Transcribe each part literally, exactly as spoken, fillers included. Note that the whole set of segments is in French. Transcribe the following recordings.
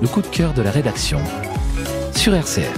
le coup de cœur de la rédaction sur R C F.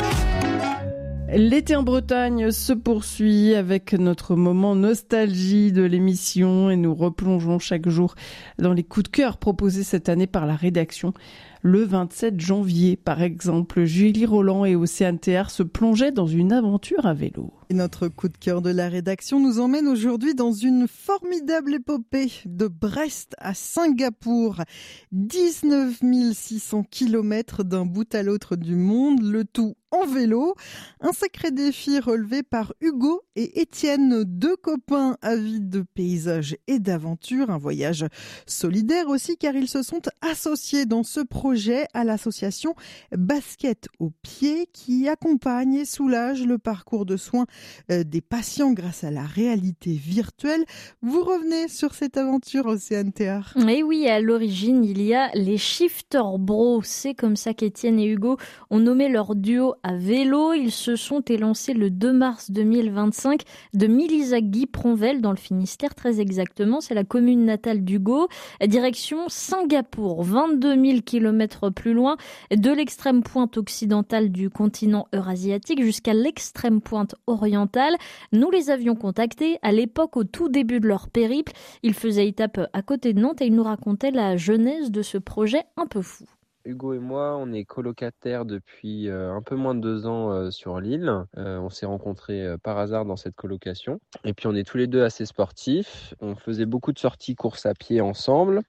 L'été en Bretagne se poursuit avec notre moment nostalgie de l'émission et nous replongeons chaque jour dans les coups de cœur proposés cette année par la rédaction. Le vingt-sept janvier, par exemple, Julie Roland et Océane Théard se plongeaient dans une aventure à vélo. Et notre coup de cœur de la rédaction nous emmène aujourd'hui dans une formidable épopée de Brest à Singapour. dix-neuf mille six cents kilomètres d'un bout à l'autre du monde, le tout en vélo. Un sacré défi relevé par Hugo et Étienne, deux copains avides de paysages et d'aventures. Un voyage solidaire aussi car ils se sont associés dans ce projet à l'association Basket au pied qui accompagne et soulage le parcours de soins des patients grâce à la réalité virtuelle. Vous revenez sur cette aventure, Océane Théard. Et oui, à l'origine, il y a les Shifter Bros. C'est comme ça qu'Étienne et Hugo ont nommé leur duo à vélo. Ils se sont élancés le deux mars deux mille vingt-cinq de Milisac-Guy-Pronvel dans le Finistère, très exactement. C'est la commune natale d'Hugo. Direction Singapour, vingt-deux mille kilomètres plus loin, de l'extrême pointe occidentale du continent eurasiatique jusqu'à l'extrême pointe orientale. Nous les avions contactés à l'époque, au tout début de leur périple. Ils faisaient étape à côté de Nantes et ils nous racontaient la genèse de ce projet un peu fou. Hugo et moi, on est colocataires depuis euh, un peu moins de deux ans euh, sur l'île. Euh, on s'est rencontrés euh, par hasard dans cette colocation. Et puis on est tous les deux assez sportifs. On faisait beaucoup de sorties course à pied ensemble.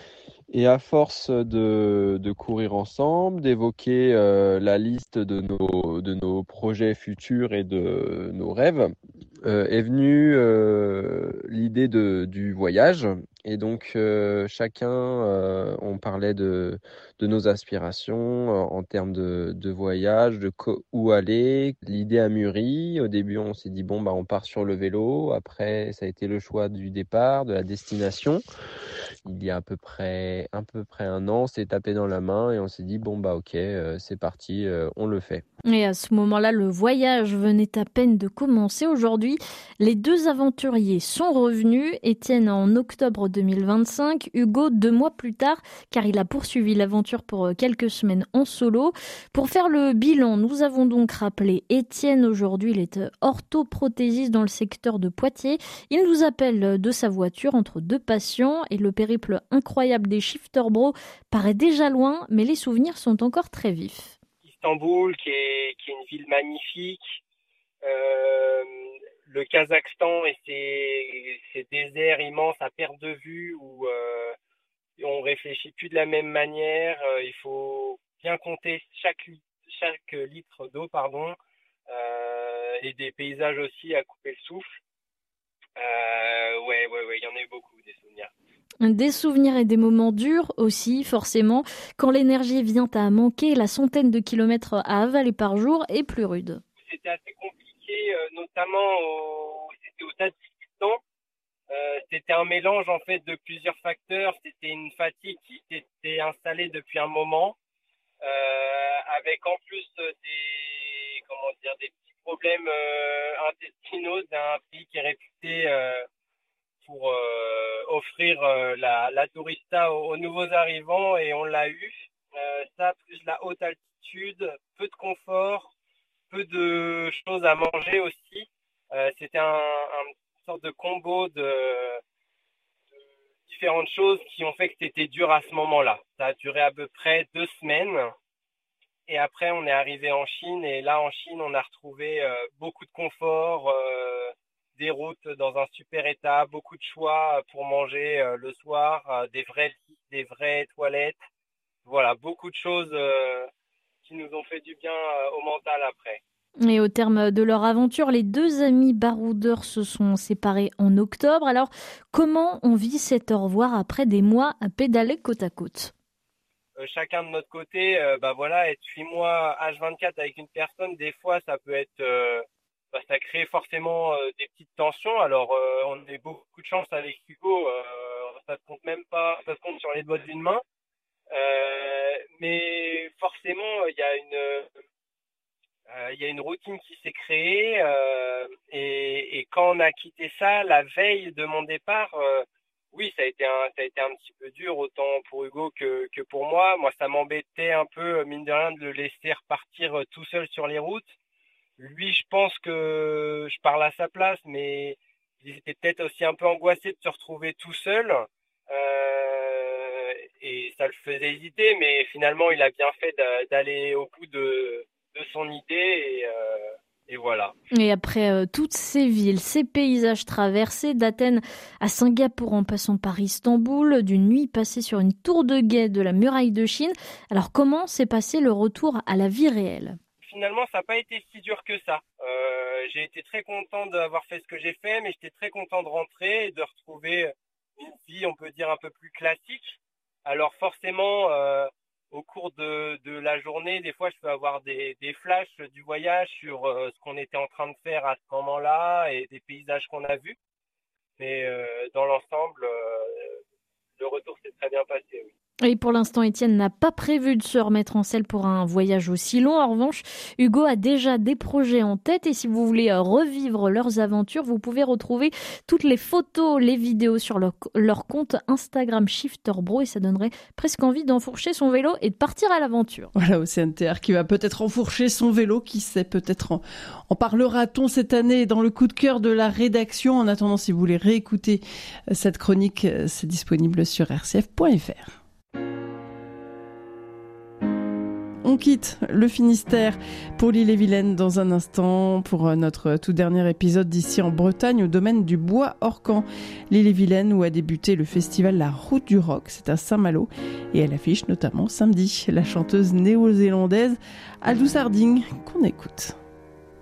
Et à force de, de courir ensemble, d'évoquer euh, la liste de nos, de nos projets futurs et de nos rêves, euh, est venue euh, l'idée de, du voyage. Et donc, euh, chacun, euh, on parlait de, de nos aspirations euh, en termes de, de voyage, de co- où aller. L'idée a mûri. Au début, on s'est dit, bon, bah, on part sur le vélo. Après, ça a été le choix du départ, de la destination. Il y a à peu près, à peu près un an, on s'est tapé dans la main et on s'est dit, bon, bah, ok, euh, c'est parti, euh, on le fait. Et à ce moment-là, le voyage venait à peine de commencer. Aujourd'hui, les deux aventuriers sont revenus. Étienne en octobre deux mille vingt-cinq, Hugo deux mois plus tard, car il a poursuivi l'aventure pour quelques semaines en solo. Pour faire le bilan, nous avons donc rappelé Étienne. Aujourd'hui, il est orthoprothésiste dans le secteur de Poitiers. Il nous appelle de sa voiture entre deux patients et le périple incroyable des Shifter Bros paraît déjà loin, mais les souvenirs sont encore très vifs. Istanbul, qui est, qui est une ville magnifique, euh, le Kazakhstan et ses, ses déserts immenses à perte de vue où euh, on réfléchit plus de la même manière. Euh, il faut bien compter chaque, chaque litre d'eau, pardon, euh, et des paysages aussi à couper le souffle. Euh, ouais, ouais, ouais, il y en a eu beaucoup des souvenirs. Des souvenirs et des moments durs aussi, forcément. Quand l'énergie vient à manquer, la centaine de kilomètres à avaler par jour est plus rude. C'était assez compliqué, euh, notamment au, c'était au Tadjikistan. Euh, c'était un mélange en fait de plusieurs facteurs. C'était une fatigue qui s'était installée depuis un moment, euh, avec en plus des, comment dire, des petits problèmes euh, intestinaux d'un pays qui est réputé euh, pour euh, offrir euh, la, la tourista aux, aux nouveaux arrivants, et on l'a eu. Euh, ça, plus la haute altitude, peu de confort, peu de choses à manger aussi. Euh, c'était un, un sorte de combo de, de différentes choses qui ont fait que c'était dur à ce moment-là. Ça a duré à peu près deux semaines. Et après, on est arrivé en Chine. Et là, en Chine, on a retrouvé euh, beaucoup de confort, euh, des routes dans un super état, beaucoup de choix pour manger euh, le soir, euh, des vrais lits, des vraies toilettes. Voilà, beaucoup de choses euh, qui nous ont fait du bien euh, au mental après. Et au terme de leur aventure, les deux amis baroudeurs se sont séparés en octobre. Alors, comment on vit cet au revoir après des mois à pédaler côte à côte ? Euh, chacun de notre côté, euh, bah voilà, être huit mois H vingt-quatre avec une personne, des fois, ça peut être, euh, bah, ça crée forcément euh, des petites tensions. Alors, euh, on a eu beaucoup de chance avec Hugo, euh, ça se compte même pas, ça se compte sur les doigts d'une main. Euh, mais forcément, il y a une, euh, il y a une routine qui s'est créée, euh, et, et quand on a quitté ça, la veille de mon départ, euh, oui, ça a été un, ça a été un petit peu dur, autant pour Hugo que, que pour moi. Moi, ça m'embêtait un peu, mine de rien, de le laisser repartir tout seul sur les routes. Lui, je pense que je parle à sa place, mais il était peut-être aussi un peu angoissé de se retrouver tout seul. Euh, et ça le faisait hésiter, mais finalement, il a bien fait d'aller au bout de, de son idée et, euh, et voilà. Et après euh, toutes ces villes, ces paysages traversés, d'Athènes à Singapour en passant par Istanbul, d'une nuit passée sur une tour de guet de la muraille de Chine, alors comment s'est passé le retour à la vie réelle ? Finalement, ça n'a pas été si dur que ça. Euh, j'ai été très content d'avoir fait ce que j'ai fait, mais j'étais très content de rentrer et de retrouver une vie, on peut dire, un peu plus classique. Alors forcément, euh, au cours de, de la journée, des fois, je peux avoir des, des flashs du voyage sur euh, ce qu'on était en train de faire à ce moment-là et des paysages qu'on a vus. Mais euh, dans l'ensemble, euh, le retour s'est très bien passé, oui. Et pour l'instant, Étienne n'a pas prévu de se remettre en selle pour un voyage aussi long. En revanche, Hugo a déjà des projets en tête et si vous voulez revivre leurs aventures, vous pouvez retrouver toutes les photos, les vidéos sur leur, leur compte Instagram Shifterbro et ça donnerait presque envie d'enfourcher son vélo et de partir à l'aventure. Voilà, Océane Théard qui va peut-être enfourcher son vélo, qui sait, peut-être en, en parlera-t-on cette année dans le coup de cœur de la rédaction. En attendant, si vous voulez réécouter cette chronique, c'est disponible sur r c f point f r. On quitte le Finistère pour l'Ille-et-Vilaine dans un instant pour notre tout dernier épisode d'ici en Bretagne au domaine du Bois-Orcan. L'Ille-et-Vilaine où a débuté le festival La Route du Rock, c'est à Saint-Malo et elle affiche notamment samedi la chanteuse néo-zélandaise Aldous Harding qu'on écoute.